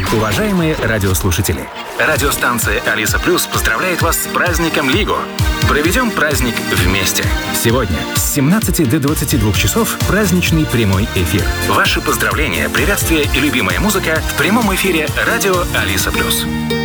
Уважаемые радиослушатели, радиостанция «Алиса Плюс» поздравляет вас с праздником Лиго. Проведем праздник вместе. Сегодня с 17 до 22 часов праздничный прямой эфир. Ваши поздравления, приветствия и любимая музыка в прямом эфире радио «Алиса Плюс».